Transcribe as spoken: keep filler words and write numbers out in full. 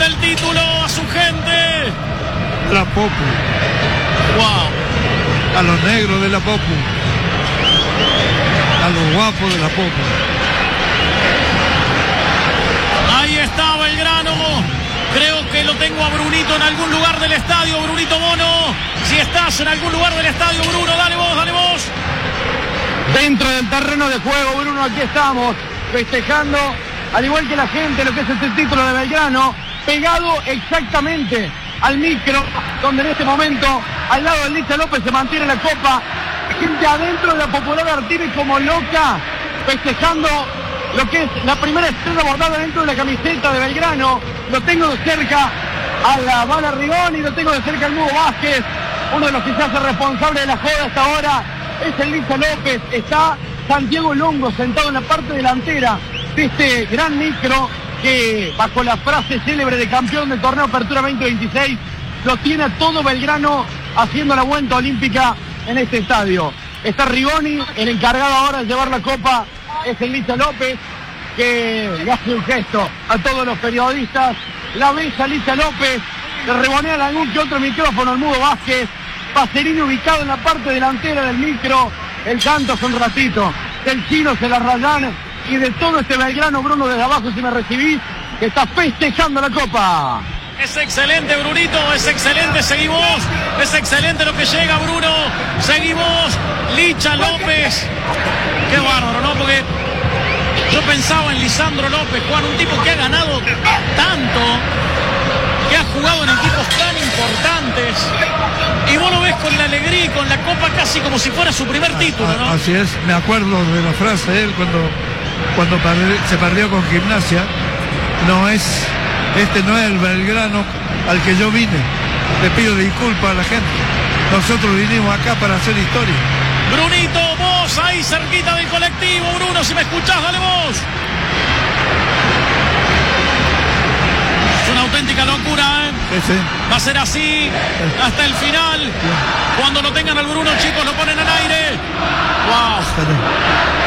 el título a su gente. La Popu. Wow. A los negros de la Popu. A los guapos de la Popu. Ahí está Belgrano. Creo que lo tengo a Brunito en algún lugar del estadio. Brunito Mono, si estás en algún lugar del estadio, Bruno, dale vos, dale vos. Dentro del terreno de juego, Bruno, aquí estamos festejando, al igual que la gente, lo que es este título de Belgrano, pegado exactamente al micro, donde en este momento, al lado de Licha López, se mantiene la copa. Gente adentro de la Popular Artigas como loca, festejando lo que es la primera estrella bordada dentro de la camiseta de Belgrano. Lo tengo de cerca a la Bala Rigoni, lo tengo de cerca al Mudo Vázquez, uno de los que se hace responsable de la joda hasta ahora es el Licha López. Está Santiago Longo sentado en la parte delantera de este gran micro que, bajo la frase célebre de campeón del torneo Apertura veinte veintiséis, lo tiene a todo Belgrano haciendo la vuelta olímpica en este estadio. Está Rigoni, el encargado ahora de llevar la copa es el Licha López, que le hace un gesto a todos los periodistas. La besa Licha López, le rebonean algún que otro micrófono al Mudo Vázquez. Pacerini ubicado en la parte delantera del micro. El canto hace un ratito del Chino, se la rayan, y de todo este Belgrano, Bruno, desde abajo, si me recibís, que está festejando la copa. Es excelente, Brunito, es excelente, seguimos, es excelente lo que llega, Bruno, seguimos, Licha López, qué bárbaro, ¿no? Porque yo pensaba en Lisandro López, Juan, un tipo que ha ganado tanto, que ha jugado en equipos tan importantes, y vos lo ves con la alegría y con la copa casi como si fuera su primer título, ¿no? Así es, me acuerdo de la frase de él cuando, cuando se perdió con Gimnasia. No es, este no es el Belgrano al que yo vine. Le pido disculpas a la gente. Nosotros vinimos acá para hacer historia. Brunito, vos ahí cerquita del colectivo, Bruno, si me escuchás, dale vos. Es una auténtica locura, ¿eh? Sí, sí. Va a ser así hasta el final. Cuando lo tengan al Bruno, chicos, lo ponen al aire. ¡Wow!